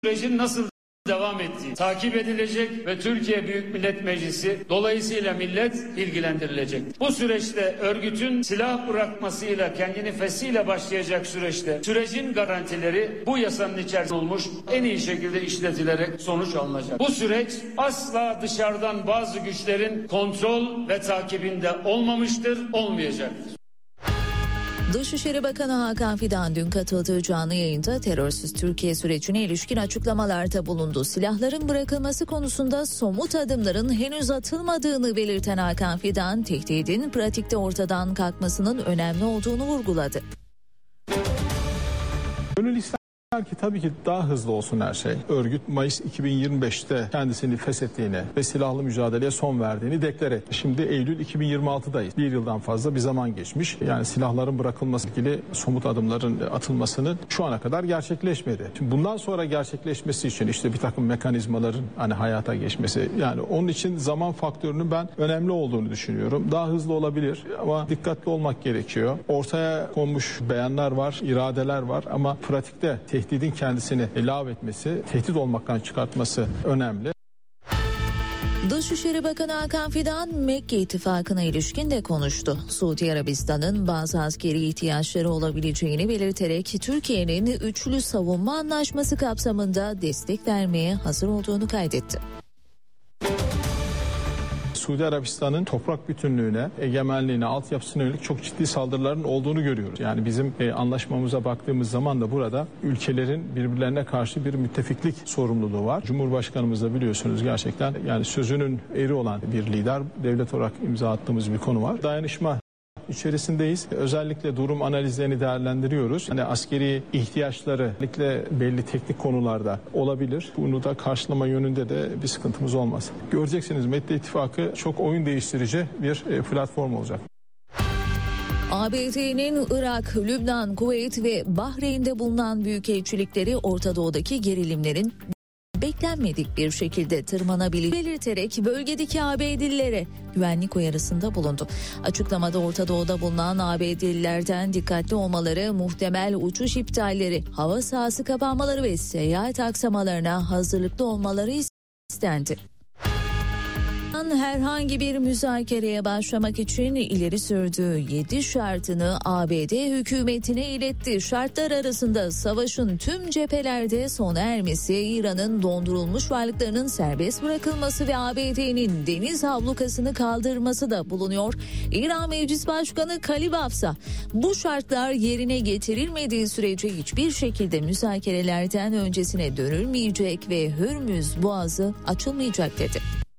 sürecin nasıl devam ettiği takip edilecek ve Türkiye Büyük Millet Meclisi dolayısıyla millet ilgilendirilecek. Bu süreçte örgütün silah bırakmasıyla kendi nefesiyle başlayacak sürecin garantileri bu yasanın içerisinde olmuş en iyi şekilde işletilerek sonuç alınacak. Bu süreç asla dışarıdan bazı güçlerin kontrol ve takibinde olmamıştır, olmayacaktır. Dışişleri Bakanı Hakan Fidan dün katıldığı canlı yayında terörsüz Türkiye sürecine ilişkin açıklamalarda bulundu. Silahların bırakılması konusunda somut adımların henüz atılmadığını belirten Hakan Fidan, tehdidin pratikte ortadan kalkmasının önemli olduğunu vurguladı. Gönül ister ki tabii ki daha hızlı olsun her şey. Örgüt Mayıs 2025'te kendisini feshettiğini ve silahlı mücadeleye son verdiğini deklar etti. Şimdi Eylül 2026'dayız. Bir yıldan fazla bir zaman geçmiş. Yani silahların bırakılması ilgili somut adımların atılmasının şu ana kadar gerçekleşmedi. Şimdi bundan sonra gerçekleşmesi için işte bir takım mekanizmaların hayata geçmesi, yani onun için zaman faktörünün ben önemli olduğunu düşünüyorum. Daha hızlı olabilir ama dikkatli olmak gerekiyor. Ortaya konmuş beyanlar var, iradeler var ama pratikte tehdidin kendisini lağvetmesi, tehdit olmaktan çıkartması önemli. Dışişleri Bakanı Hakan Fidan, Mekke İttifakı'na ilişkin de konuştu. Suudi Arabistan'ın bazı askeri ihtiyaçları olabileceğini belirterek Türkiye'nin üçlü savunma anlaşması kapsamında destek vermeye hazır olduğunu kaydetti. Suudi Arabistan'ın toprak bütünlüğüne, egemenliğine, altyapısına yönelik çok ciddi saldırıların olduğunu görüyoruz. Yani bizim anlaşmamıza baktığımız zaman da burada ülkelerin birbirlerine karşı bir müttefiklik sorumluluğu var. Cumhurbaşkanımız da biliyorsunuz gerçekten yani sözünün eri olan bir lider. Devlet olarak imza attığımız bir konu var. Dayanışma içerisindeyiz. Özellikle durum analizlerini değerlendiriyoruz. Askeri ihtiyaçları özellikle belli teknik konularda olabilir. Bunu da karşılama yönünde de bir sıkıntımız olmaz. Göreceksiniz Mekke İttifakı çok oyun değiştirici bir platform olacak. ABD'nin Irak, Lübnan, Kuveyt ve Bahreyn'de bulunan büyükelçilikleri Orta Doğu'daki gerilimlerin beklenmedik bir şekilde tırmanabilir belirterek bölgedeki ABD'lilere güvenlik uyarısında bulundu. Açıklamada Orta Doğu'da bulunan ABD'lilerden dikkatli olmaları, muhtemel uçuş iptalleri, hava sahası kapanmaları ve seyahat aksamalarına hazırlıklı olmaları istendi. Herhangi bir müzakereye başlamak için ileri sürdüğü 7 şartını ABD hükümetine iletti. Şartlar arasında savaşın tüm cephelerde sona ermesi, İran'ın dondurulmuş varlıklarının serbest bırakılması ve ABD'nin deniz ablukasını kaldırması da bulunuyor. İran Meclis Başkanı Kalibafsa, bu şartlar yerine getirilmediği sürece hiçbir şekilde müzakerelerden öncesine dönülmeyecek ve Hürmüz Boğazı açılmayacak dedi.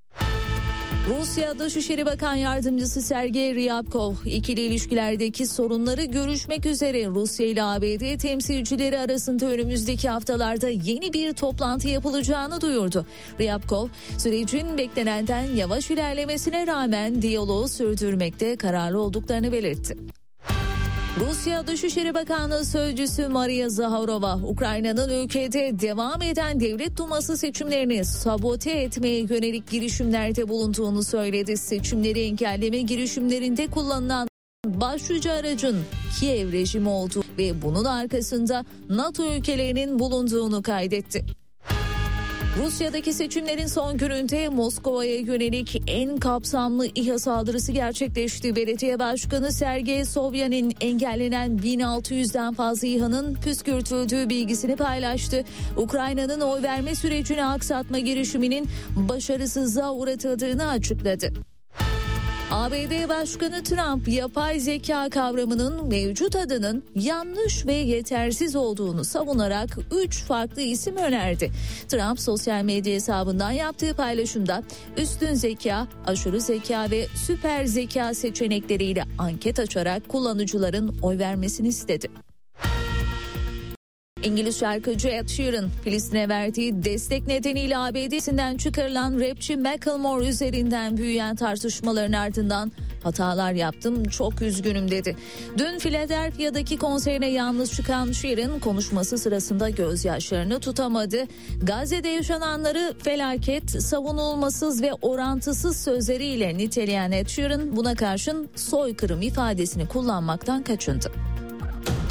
Rusya Dışişleri Bakan Yardımcısı Sergey Ryabkov, ikili ilişkilerdeki sorunları görüşmek üzere Rusya ile ABD temsilcileri arasında önümüzdeki haftalarda yeni bir toplantı yapılacağını duyurdu. Ryabkov, sürecin beklenenden yavaş ilerlemesine rağmen diyaloğu sürdürmekte kararlı olduklarını belirtti. Rusya Dışişleri Bakanlığı Sözcüsü Maria Zaharova, Ukrayna'nın ülkede devam eden devlet duması seçimlerini sabote etmeye yönelik girişimlerde bulunduğunu söyledi. Seçimleri engelleme girişimlerinde kullanılan başlıca aracın Kiev rejimi olduğu ve bunun arkasında NATO ülkelerinin bulunduğunu kaydetti. Rusya'daki seçimlerin son gününde Moskova'ya yönelik en kapsamlı İHA saldırısı gerçekleşti. Belediye Başkanı Sergey Sobyanin engellenen 1600'den fazla İHA'nın püskürtüldüğü bilgisini paylaştı. Ukrayna'nın oy verme sürecini aksatma girişiminin başarısızlığa uğratıldığını açıkladı. ABD Başkanı Trump, yapay zeka kavramının mevcut adının yanlış ve yetersiz olduğunu savunarak 3 farklı isim önerdi. Trump sosyal medya hesabından yaptığı paylaşımda üstün zeka, aşırı zeka ve süper zeka seçenekleriyle anket açarak kullanıcıların oy vermesini istedi. İngiliz şarkıcı Ed Sheeran, Filistin'e verdiği destek nedeniyle ABD'sinden çıkarılan rapçi Macklemore üzerinden büyüyen tartışmaların ardından hatalar yaptım, çok üzgünüm dedi. Dün Philadelphia'daki konserine yalnız çıkan Sheeran konuşması sırasında gözyaşlarını tutamadı. Gazze'de yaşananları felaket, savunulmasız ve orantısız sözleriyle niteleyen Ed Sheeran buna karşın soykırım ifadesini kullanmaktan kaçındı.